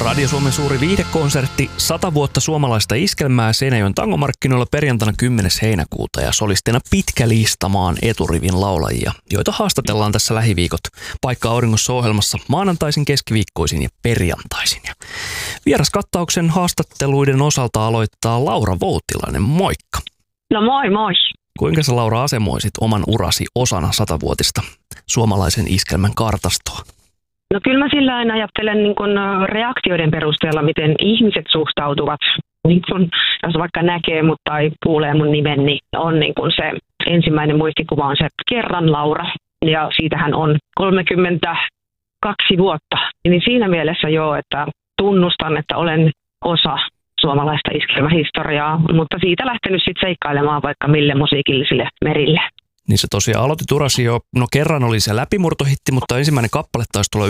Radio Suomen suuri viihdekonsertti 100 vuotta suomalaista iskelmää Seinäjoen tangomarkkinoilla perjantaina 10. heinäkuuta ja solistina pitkä lista maan eturivin laulajia, joita haastatellaan tässä lähiviikot Paikka auringossa -ohjelmassa maanantaisin, keskiviikkoisin ja perjantaisin. Ja vieraskattauksen haastatteluiden osalta aloittaa Laura Voutilainen. Moikka! No moi moi! Kuinka sä, Laura, asemoisit oman urasi osana 100-vuotista suomalaisen iskelmän kartastoa? No kyllä mä sillä aina ajattelen niin kun reaktioiden perusteella, miten ihmiset suhtautuvat. Niin kun, jos vaikka näkee mut tai kuulee mun nimen, niin on niin kun se ensimmäinen muistikuva on se Kerran Laura. Ja siitähän on 32 vuotta. Niin siinä mielessä joo, että tunnustan, että olen osa suomalaista iskelmähistoriaa, mutta siitä lähtenyt sitten seikkailemaan vaikka mille musiikillisille merille. Niin sä tosiaan aloitit urasi jo, no kerran oli se läpimurtohitti, mutta ensimmäinen kappale taisi tulla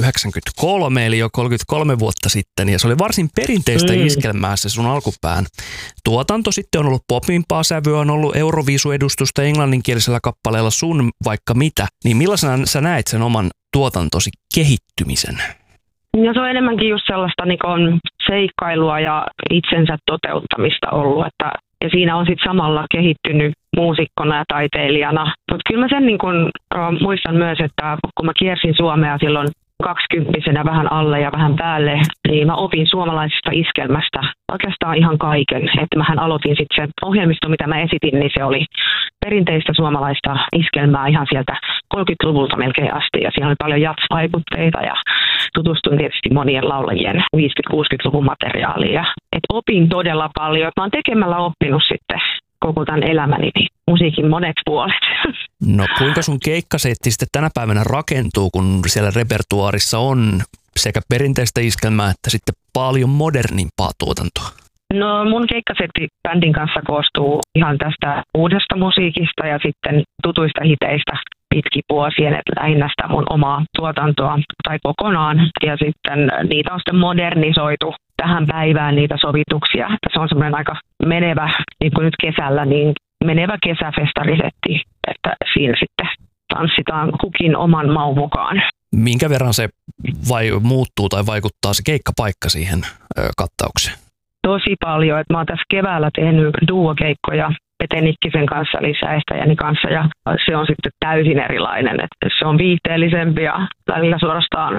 93, eli jo 33 vuotta sitten. Ja se oli varsin perinteistä iskelmää se sun alkupään tuotanto. Sitten on ollut popimpaa sävyä, on ollut Euroviisu-edustusta englanninkielisellä kappaleella Sun vaikka mitä. Niin millaisena sä näet sen oman tuotantosi kehittymisen? Ja se on enemmänkin just sellaista niin kuin seikkailua ja itsensä toteuttamista ollut, ja siinä on sitten samalla kehittynyt muusikkona ja taiteilijana. Mutta kyllä mä sen niin kun, muistan myös, että kun mä kiersin Suomea silloin 20-vuotiaana vähän alle ja vähän päälle, niin mä opin suomalaisesta iskelmästä oikeastaan ihan kaiken. Että mähän aloitin sitten se ohjelmisto, mitä mä esitin, niin se oli perinteistä suomalaista iskelmää ihan sieltä 30-luvulta melkein asti. Ja siinä oli paljon jazz-vaikutteita ja tutustuin tietysti monien laulajien 50-60-luvun materiaaliin. Ja, opin todella paljon. Mä oon tekemällä oppinut sitten koko tämän elämäni musiikin monet puolet. No kuinka sun keikkasetti sitten tänä päivänä rakentuu, kun siellä repertuaarissa on sekä perinteistä iskelmää että sitten paljon modernimpaa tuotantoa? No mun keikkasetti bändin kanssa koostuu ihan tästä uudesta musiikista ja sitten tutuista hiteistä pitkin vuosien, että lähinnä sitä mun omaa tuotantoa tai kokonaan. Ja sitten niitä on sitten modernisoitu tähän päivään niitä sovituksia. Se on semmoinen aika menevä, niin kuin nyt kesällä, niin menevä kesäfestarisetti, että siinä sitten tanssitaan kukin oman maun mukaan. Minkä verran se muuttuu tai vaikuttaa se keikkapaikka siihen kattaukseen? Tosi paljon. Että mä oon tässä keväällä tehnyt duokeikkoja Pete Nikkisen kanssa, eli Säestäjäni kanssa, ja se on sitten täysin erilainen. Että se on viihteellisempi ja välillä suorastaan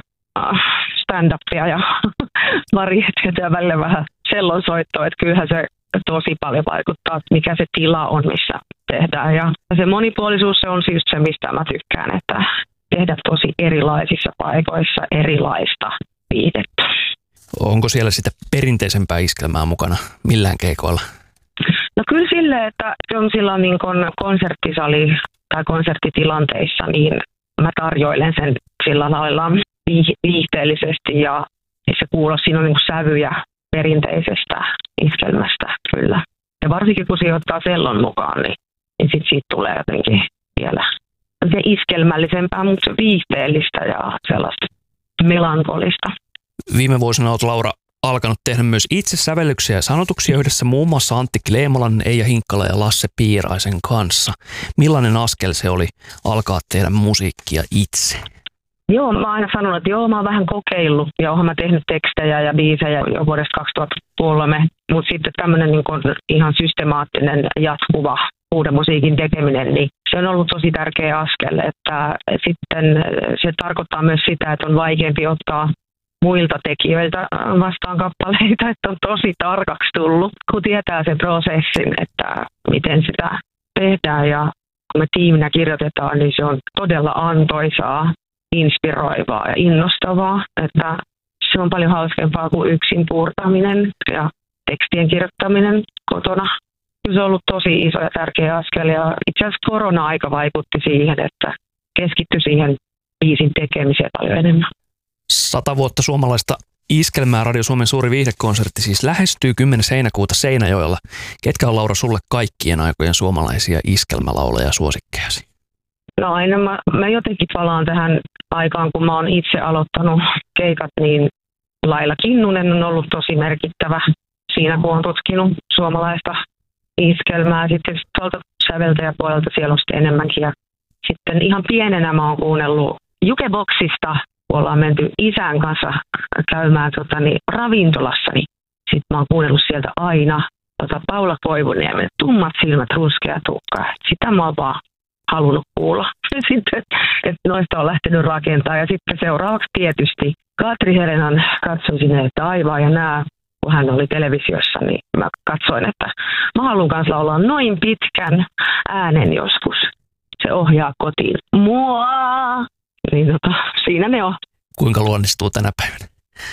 stand-upia ja varietiota ja välillä vähän sellonsoittoa. Että kyllähän se tosi paljon vaikuttaa, että mikä se tila on, missä tehdään. Ja se monipuolisuus, se on siis se, mistä mä tykkään, että tehdä tosi erilaisissa paikoissa erilaista viihdettä. Onko siellä sitä perinteisempää iskelmää mukana millään keikoilla? No kyllä silleen, että on silloin niin kuin konserttisali tai konserttitilanteissa, niin mä tarjoilen sen sillä lailla viihteellisesti ja se kuulostaa, siinä on niin kuin sävyjä perinteisestä iskelmästä kyllä. Ja varsinkin kun siihen ottaa sellon mukaan, niin sit siitä tulee jotenkin vielä se iskelmällisempää, mutta viihteellistä ja sellaista melankolista. Viime vuosina olet, Laura, alkanut tehdä myös itse sävellyksiä ja sanotuksia yhdessä muun muassa Antti Kleemolan, Eija Hinkkala ja Lasse Piiraisen kanssa. Millainen askel se oli alkaa tehdä musiikkia itse? Joo, mä oon aina sanonut, että joo, mä oon vähän kokeillut ja oonhan mä tehnyt tekstejä ja biisejä jo vuodesta 2003, mutta sitten tämmöinen niin kuin ihan systemaattinen jatkuva uuden musiikin tekeminen, niin se on ollut tosi tärkeä askel, että sitten se tarkoittaa myös sitä, että on vaikeampi ottaa muilta tekijöiltä vastaan kappaleita, että on tosi tarkaksi tullut, kun tietää sen prosessin, että miten sitä tehdään ja kun me tiiminä kirjoitetaan, niin se on todella antoisaa, inspiroivaa ja innostavaa, että se on paljon hauskempaa kuin yksin puurtaminen ja tekstien kirjoittaminen kotona. Se on ollut tosi iso ja tärkeä askel ja itse asiassa korona-aika vaikutti siihen, että keskittyi siihen biisin tekemiseen paljon enemmän. 100 vuotta suomalaista iskelmää Radio Suomen suuri viihdekonsertti siis lähestyy 10. heinäkuuta Seinäjoella. Ketkä on, Laura, sulle kaikkien aikojen suomalaisia iskelmälaulajia suosikkejasi? No aina mä jotenkin palaan tähän aikaan, kun mä oon itse aloittanut keikat, niin Laila Kinnunen on ollut tosi merkittävä siinä, kun on tutkinut suomalaista iskelmää. Sitten tuolta säveltäjäpuolelta siellä on sitten enemmänkin. Ja sitten ihan pienenä mä oon kuunnellut Jukeboxista kun ollaan menty isän kanssa käymään ravintolassa, niin sitten mä oon kuunnellut sieltä aina Paula Koivuniemen tummat silmät, ruskea tukka. Sitä mä oon vaan halunnut kuulla. Sitten, että noista on lähtenyt rakentaa. Ja sitten seuraavaksi tietysti Katri Herenan katsoin sinne taivaa ja nää, kun hän oli televisiossa, niin mä katsoin, että mä haluan kanssa laulaa noin pitkän äänen joskus. Se ohjaa kotiin mua. Niin siinä ne on. Kuinka luonnistuu tänä päivänä?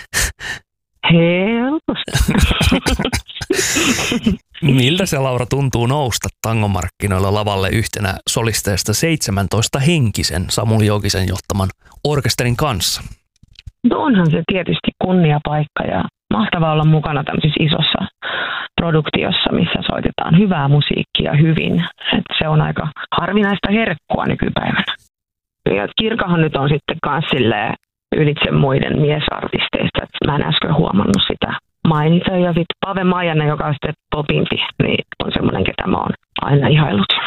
Helposti. Miltä se, Laura, tuntuu nousta tangomarkkinoilla lavalle yhtenä solisteista 17-henkisen Samuli Jokisen johtaman orkesterin kanssa? No onhan se tietysti kunniapaikka ja mahtavaa olla mukana tämmöisessä isossa produktiossa, missä soitetaan hyvää musiikkia hyvin. Et se on aika harvinaista herkkua nykypäivänä. Ja Kirkahan nyt on sitten kans ylitse muiden miesartisteista. Et mä en äsken huomannut sitä mainita. Ja sitten Pave Maijanen, joka on sitten popimpi, niin on semmoinen, ketä mä oon aina ihaillut.